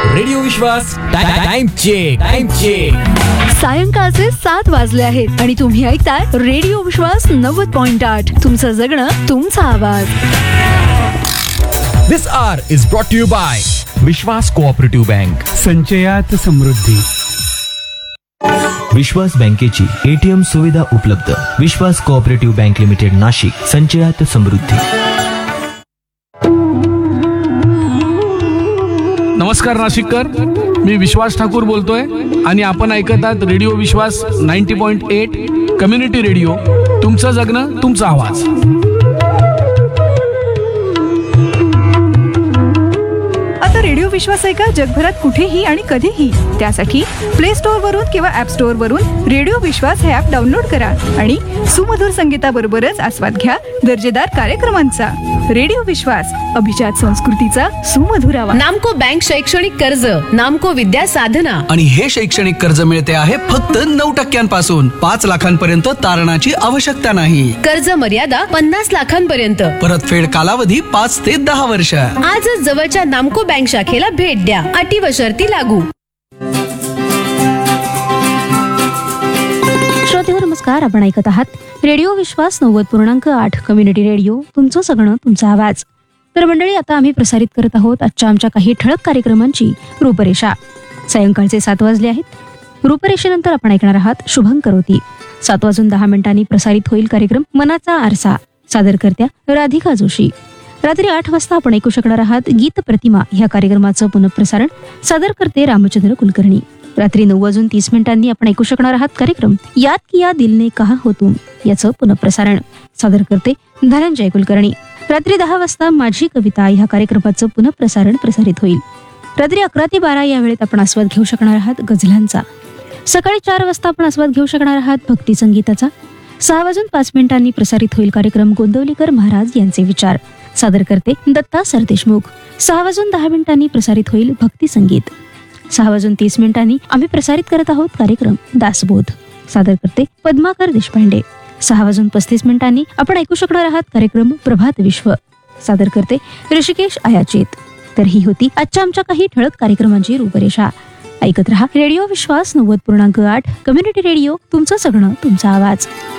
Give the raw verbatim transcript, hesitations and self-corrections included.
Radio विश्वास time check time check सायंकाळचे सात वाजले आहेत आणि तुम्ही ऐकताय रेडिओ विश्वास नव्वद पॉइंट आठ. तुमचं जगणं तुमचा आवाज. दिस R is brought to you bye Vishwas cooperative bank. संचयात समृद्धी. विश्वास बँकेची एटीएम सुविधा उपलब्ध. विश्वास कोऑपरेटिव्ह बँक लिमिटेड नाशिक. संचयात समृद्धी. नमस्कार नाशिककर, मी विश्वास ठाकूर बोलतोय आणि आपण ऐकत आहात रेडिओ विश्वास ninety point eight community radio. तुमचं जगणं तुमचा आवाज. आता रेडिओ विश्वास आहे का जगभरात कुठेही आणि कधीही. त्यासाठी प्ले स्टोअर वरून किंवा ऍप स्टोअर वरून रेडिओ विश्वास हे ऍप डाउनलोड करा आणि सुमधुर संगीताबरोबरच आस्वाद घ्या दर्जेदार कार्यक्रमांचा. रेडिओ विश्वास, अभिजात संस्कृतीचा सुमधुर आवाज. नामको बँक शैक्षणिक कर्ज, नामको विद्या साधना. आणि हे शैक्षणिक कर्ज मिळते आहे फक्त नऊ टक्क्यांपासून पाच लाखांपर्यंत तारणाची आवश्यकता नाही. कर्ज मर्यादा पन्नास लाखांपर्यंत. परतफेड कालावधी पाच ते दहा वर्ष. आजच जवळच्या नामको बँक शाखेला भेट द्या. अटी व शर्ती लागू. श्रोतेहो नमस्कार, आपण ऐकत आहात रेडिओ विश्वास नव्वद पूर्णांक आठ कम्युनिटी रेडिओ. तुमचं सगळं तुमचा आवाज. तर मंडळी, आता आम्ही प्रसारित करत आहोत आजच्या आमच्या काही ठळक कार्यक्रमांची रूपरेषा. सायंकाळचे सात वाजले आहेत. रूपरेषेनंतर आपण ऐकणार आहात शुभं करोती. सात वाजून दहा मिनिटांनी प्रसारित होईल कार्यक्रम मनाचा आरसा. सादरकर्त्या राधिका जोशी. रात्री आठ वाजता आपण ऐकू शकणार आहात गीत प्रतिमा ह्या कार्यक्रमाचं पुनःप्रसारण. सादर करते रामचंद्र कुलकर्णी. रात्री नऊ वाजून तीस मिनिटांनी आपण ऐकू शकणार आहात कार्यक्रम याद किया दिल ने कहा हो तुम याचं पुनःप्रसारण. सादर करते धनंजय कुलकर्णी. रात्री दहा वाजता माझी कविता ह्या कार्यक्रमाचं पुनःप्रसारण प्रसारित होईल. रात्री अकरा ते बारा या वेळेत आपण आस्वाद घेऊ शकणार आहात गझलांचा. सकाळी चार वाजता आपण आस्वाद घेऊ शकणार आहात भक्ती संगीताचा. सहा वाजून पाच मिनिटांनी प्रसारित होईल कार्यक्रम गोंदवलीकर महाराज यांचे विचार. सादर करते दत्ता सरदेशमुख. सहा वाजून दहा मिनिटांनी प्रसारित होईल भक्ती संगीत. सहा वाजून तीस मिनिटांनी आम्ही प्रसारित करत आहोत कार्यक्रम दासबोध. सादर करते पद्माकर देशपांडे. सहा वाजून पस्तीस मिनिटांनी आपण ऐकू शकणार आहात कार्यक्रम प्रभात विश्व. सादर करते ऋषिकेश आयाचेत. तर ही होती आजच्या आमच्या काही ठळक कार्यक्रमांची रूपरेषा. ऐकत रहा रेडिओ विश्वास नव्वद पूर्णांक आठ कम्युनिटी रेडिओ. तुमचं सगळं तुमचा आवाज.